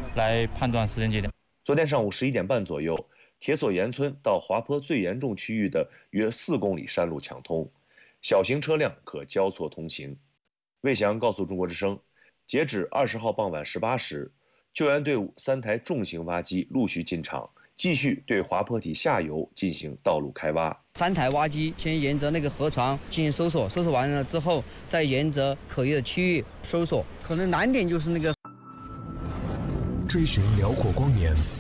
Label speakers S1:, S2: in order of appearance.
S1: 来判断时间节点。
S2: 昨天上午11点半左右，铁索岩村到滑坡最严重区域的约4公里山路抢通，小型车辆可交错通行。魏翔告诉中国之声，截止20号傍晚18时，救援队伍3台重型挖机陆续进场，继续对滑坡体下游进行道路开挖。
S3: 3台挖机先沿着那个河床进行搜索，搜索完了之后，再沿着可疑的区域搜索。可能难点就是那个
S4: 追寻辽阔光年。